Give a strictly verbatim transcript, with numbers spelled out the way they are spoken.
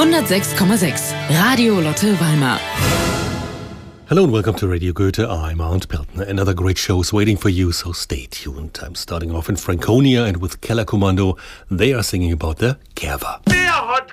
hundertsechs Komma sechs Radio Lotte Weimar. Hello and welcome to Radio Goethe. I'm Arndt Peltner. Another great show is waiting for you, so stay tuned. I'm starting off in Franconia and with Kellerkommando. They are singing about the Kerwa. Wer hat